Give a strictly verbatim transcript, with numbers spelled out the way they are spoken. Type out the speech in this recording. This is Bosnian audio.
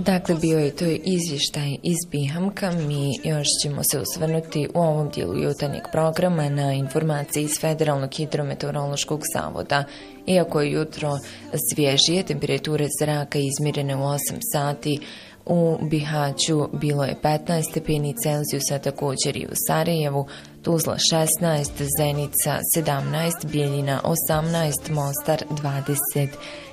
Dakle, bio je to izvještaj iz Bihamka. Mi još ćemo se osvrnuti u ovom dijelu jutarnjeg programa na informacije iz Federalnog hidrometeorološkog zavoda. Iako je jutro svježije, temperature zraka izmjerene u osam sati, u Bihaću bilo je petnaest stepeni Celzijusa, također i u Sarajevu, Tuzla šesnaest, Zenica sedamnaest, Bijeljina osamnaest, Mostar dvadeset